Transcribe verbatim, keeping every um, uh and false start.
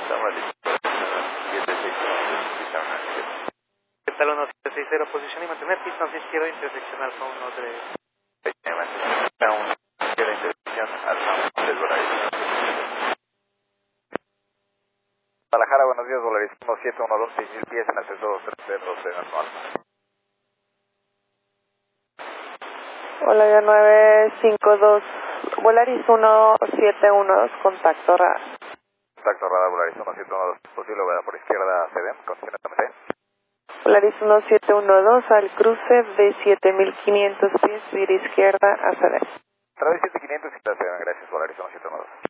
Estamos listos. siete seis uno. ¿Qué tal? uno siete seis cero, posición y mantener pista hacia izquierda, intersección alfa uno tres. Izquierda, intersección alfa uno tres, Volaris. Guadalajara, buenos días, Volaris uno siete uno dos, seis mil pies en ascenso dos tres cero, doce, alfa. Hola, nueve cinco dos, Volaris uno siete uno dos, contacto radar. Contacto radar, Volaris uno siete uno dos, posible, voy por izquierda, C D M, continúa T M C. Volaris uno siete uno dos, al cruce de siete mil quinientos pies, vía izquierda a C D M. Través siete mil quinientos y C D M, gracias, Volaris uno siete uno dos.